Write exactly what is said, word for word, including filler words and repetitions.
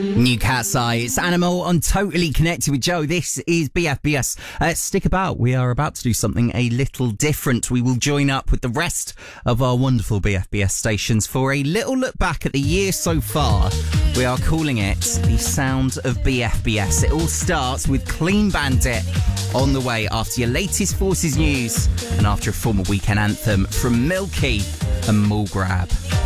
New Cat's Eye, it's Animal on Totally Connected with Joe. This is B F B S. Uh, stick about, we are about to do something a little different. We will join up with the rest of our wonderful B F B S stations for a little look back at the year so far. We are calling it the Sound of B F B S. It all starts with Clean Bandit on the way after your latest Forces news and after a former weekend anthem from Milky and Mall Grab.